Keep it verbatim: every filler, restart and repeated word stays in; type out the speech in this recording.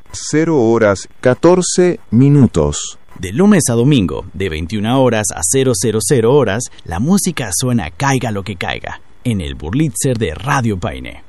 cero horas catorce minutos. De lunes a domingo, de veintiuna horas a cero horas, la música suena caiga lo que caiga, en el Burlitzer de Radio Paine.